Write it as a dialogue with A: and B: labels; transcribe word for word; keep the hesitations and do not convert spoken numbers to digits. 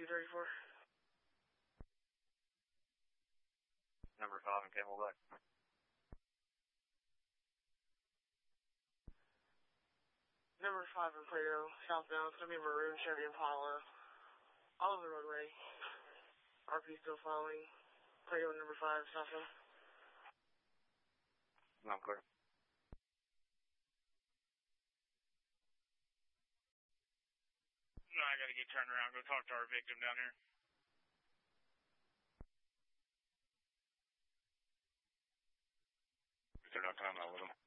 A: thirty-four.
B: Number five and Camelback.
A: Number five in Plato, southbound. It's going to be a maroon Chevy Impala. All over the roadway. R P still following. Plato number five, southbound.
B: No, I'm clear.
C: No, I gotta get turned around. Go talk to our victim down here.
B: They're not coming out with them.